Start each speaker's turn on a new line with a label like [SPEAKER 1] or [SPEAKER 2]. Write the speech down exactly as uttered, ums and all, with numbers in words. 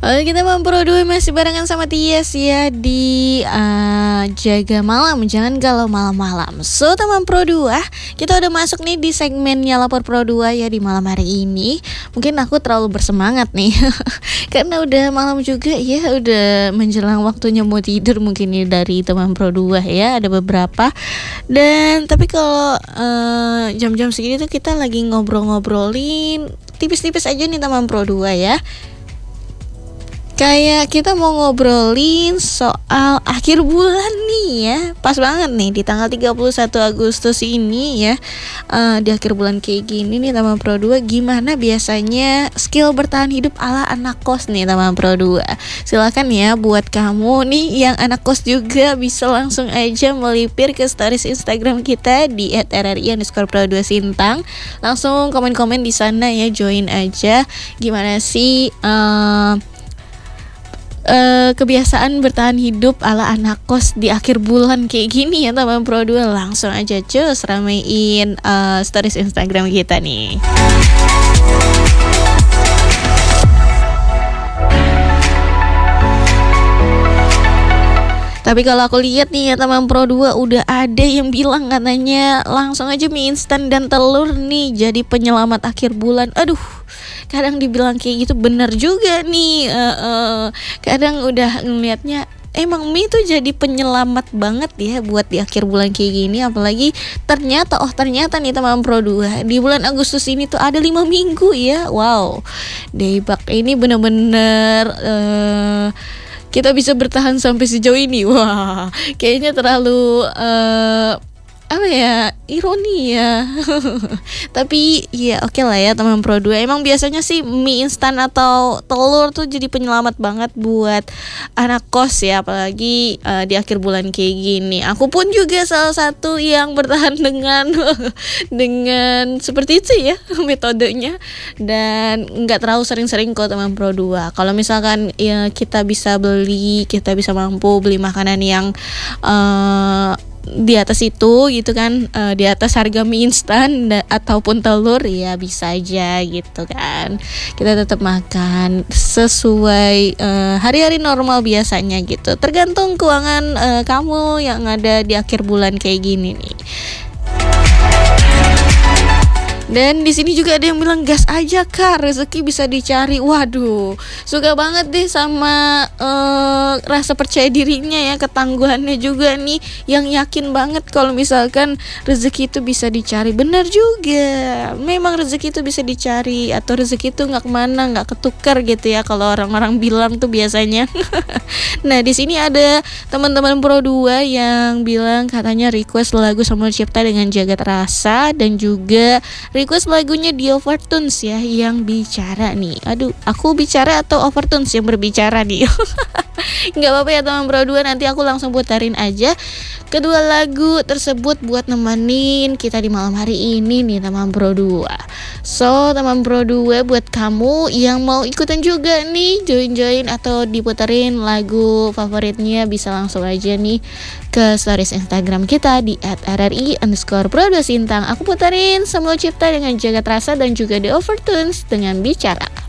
[SPEAKER 1] Oke, kita Pro dua masih barengan sama Tias ya di uh, Jaga Malam, jangan galau malam-malam. So, teman Pro dua, kita udah masuk nih di segmennya Lapor Pro dua ya di malam hari ini. Mungkin aku terlalu bersemangat nih karena udah malam juga ya, udah menjelang waktunya mau tidur mungkin nih dari teman Pro dua ya, ada beberapa. Dan tapi kalau uh, jam-jam segini tuh kita lagi ngobrol-ngobrolin tipis-tipis aja nih teman Pro dua ya. Kayak kita mau ngobrolin soal akhir bulan nih ya. Pas banget nih di tanggal tiga puluh satu Agustus ini ya, uh, di akhir bulan kayak gini nih teman Pro dua, gimana biasanya skill bertahan hidup ala anak kos nih teman Pro dua. Silakan ya buat kamu nih yang anak kos juga, bisa langsung aja melipir ke stories Instagram kita di et er er i underscore pro dua sintang. Langsung komen-komen di sana ya, join aja. Gimana sih uh, Uh, kebiasaan bertahan hidup ala anak kos di akhir bulan kayak gini ya teman Pro dua. Langsung aja cus ramein uh, stories Instagram kita nih. Tapi kalau aku lihat nih ya teman Pro dua, udah ada yang bilang katanya langsung aja mie instan dan telur nih jadi penyelamat akhir bulan. Aduh, kadang dibilang kayak gitu bener juga nih. uh, uh, Kadang udah ngelihatnya emang mie tuh jadi penyelamat banget ya buat di akhir bulan kayak gini. Apalagi ternyata, oh ternyata nih teman Pro dua, di bulan Agustus ini tuh ada lima minggu ya. Wow, Daybak ini bener-bener uh, kita bisa bertahan sampai sejauh ini. Wah, kayaknya terlalu uh, apa ya, ironi ya. Tapi ya oke okay lah ya teman Pro dua. Emang biasanya sih mie instan atau telur tuh jadi penyelamat banget buat anak kos ya, apalagi uh, di akhir bulan kayak gini. Aku pun juga salah satu yang bertahan dengan dengan seperti itu ya metodenya, dan nggak terlalu sering-sering kok teman Pro dua. Kalau misalkan ya kita bisa beli, kita bisa mampu beli makanan yang uh, di atas itu gitu kan, uh, di atas harga mie instan da- ataupun telur ya bisa aja gitu kan. Kita tetap makan sesuai uh, hari-hari normal biasanya gitu. Tergantung keuangan uh, kamu yang ada di akhir bulan kayak gini nih. Dan di sini juga ada yang bilang gas aja kak, rezeki bisa dicari. Waduh, suka banget deh sama uh, rasa percaya dirinya ya, ketangguhannya juga nih, yang yakin banget kalau misalkan rezeki itu bisa dicari. Benar juga, memang rezeki itu bisa dicari, atau rezeki itu nggak kemana, nggak ketukar gitu ya kalau orang-orang bilang tuh biasanya. Nah di sini ada teman-teman Pro dua yang bilang katanya request lagu Samuel Cipta dengan Jagat Rasa, dan juga request lagunya di Overtones ya yang bicara nih. Aduh, aku bicara atau Overtones yang berbicara nih? Nggak apa-apa ya teman Pro dua, nanti aku langsung putarin aja kedua lagu tersebut buat nemenin kita di malam hari ini nih teman Pro dua. So teman Pro dua, buat kamu yang mau ikutan juga nih, join-join atau diputerin lagu favoritnya, bisa langsung aja nih ke stories Instagram kita di et er er i underscore pro dua sintang. Aku puterin Samuel Cipta dengan Jagat Rasa dan juga The Overtones dengan Bicara.